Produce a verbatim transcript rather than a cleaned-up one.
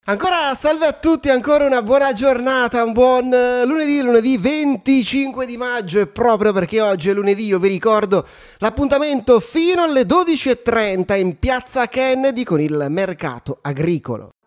Ancora salve a tutti, ancora una buona giornata, un buon eh, lunedì, lunedì venticinque di maggio, e proprio perché oggi è lunedì io vi ricordo l'appuntamento fino alle dodici e trenta in Piazza Kennedy con il mercato agricolo.